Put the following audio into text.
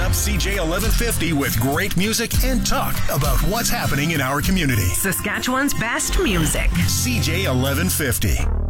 up CJ 1150 with great music and talk about what's happening in our community. Saskatchewan's best music. CJ 1150.